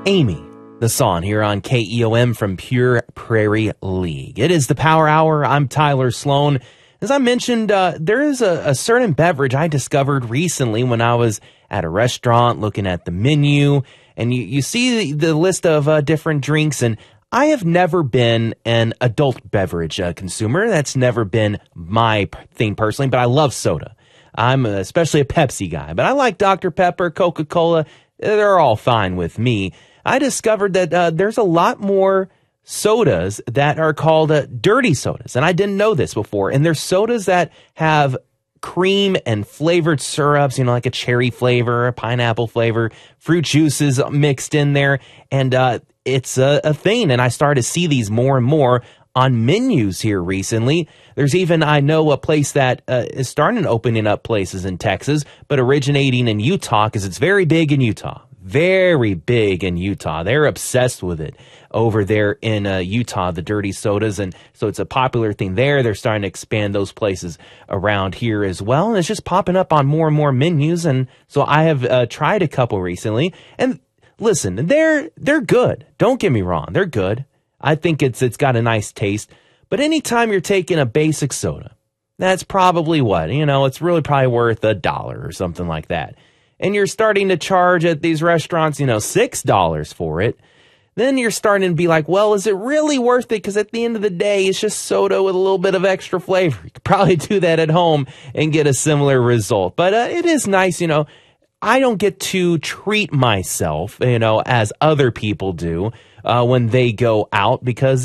Amy, the song here on KEOM from Pure Prairie League. It is the Power Hour. I'm Tyler Sloan. As I mentioned, there is a certain beverage I discovered recently when I was at a restaurant looking at the menu, and you see the list of different drinks, and I have never been an adult beverage consumer. That's never been my thing personally, but I love soda. I'm especially a Pepsi guy, but I like Dr. Pepper, Coca-Cola. They're all fine with me. I discovered that there's a lot more sodas that are called dirty sodas, and I didn't know this before. And there's sodas that have cream and flavored syrups, like a cherry flavor, a pineapple flavor, fruit juices mixed in there, and it's a thing. And I started to see these more and more on menus here recently. There's even, I know, a place that is starting opening up places in Texas, but originating in Utah, because it's very big in Utah. Very big in Utah. They're obsessed with it over there in Utah, the dirty sodas. And so it's a popular thing there. They're starting to expand those places around here as well. And it's just popping up on more and more menus. And so I have tried a couple recently. And listen, they're good. Don't get me wrong. They're good. I think it's got a nice taste. But anytime you're taking a basic soda, that's probably what? It's really probably worth $1 or something like that. And you're starting to charge at these restaurants, $6 for it, then you're starting to be like, well, is it really worth it? Because at the end of the day, it's just soda with a little bit of extra flavor. You could probably do that at home and get a similar result. But it is nice, I don't get to treat myself, as other people do when they go out because,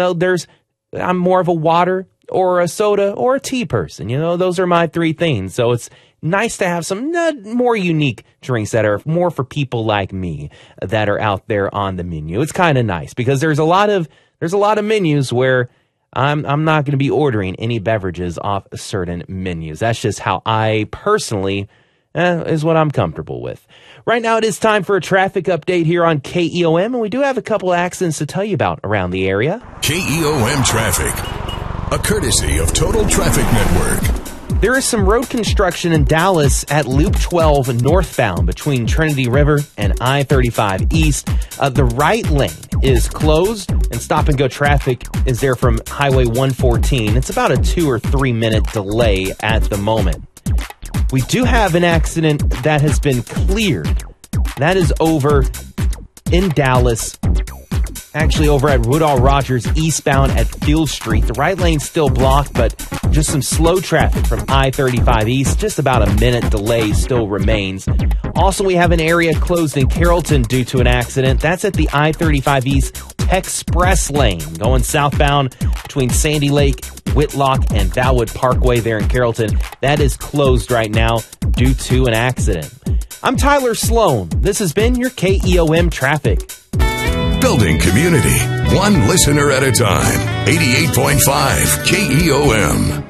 I'm more of a water or a soda or a tea person. Those are my three things. So it's nice to have some more unique drinks that are more for people like me that are out there on the menu. It's kind of nice because there's a lot of menus where I'm not going to be ordering any beverages off certain menus. That's just how I personally is what I'm comfortable with. Right now it is time for a traffic update here on KEOM, and we do have a couple accidents to tell you about around the area. KEOM traffic, a courtesy of Total Traffic Network. There is some road construction in Dallas at Loop 12 northbound between Trinity River and I-35 East. The right lane is closed, and stop-and-go traffic is there from Highway 114. It's about a 2 or 3 minute delay at the moment. We do have an accident that has been cleared. That is over in Dallas, actually over at Woodall Rogers eastbound at Field Street. The right lane's still blocked, but just some slow traffic from I-35 East. Just about a minute delay still remains. Also, we have an area closed in Carrollton due to an accident. That's at the I-35 East Express lane going southbound between Sandy Lake, Whitlock, and Valwood Parkway there in Carrollton. That is closed right now due to an accident. I'm Tyler Sloan. This has been your KEOM traffic. Building community, one listener at a time. 88.5 KEOM.